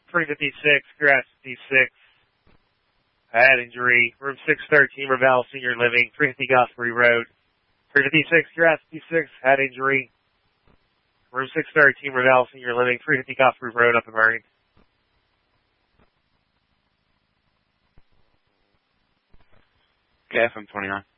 356, Grass 56. Head injury. Room 613, Ravel Senior Living, 350 Gosbury Road. 356, Grass 56. Head injury. Room 613, Ravel Senior Living, 350 Gosbury Road, up and burning. KFM 29.